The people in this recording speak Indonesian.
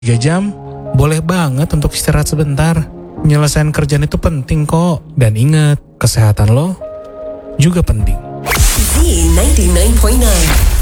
3 jam, boleh banget untuk istirahat sebentar. Nyelesain kerjaan itu penting kok. Dan ingat, kesehatan lo juga penting. Z99.9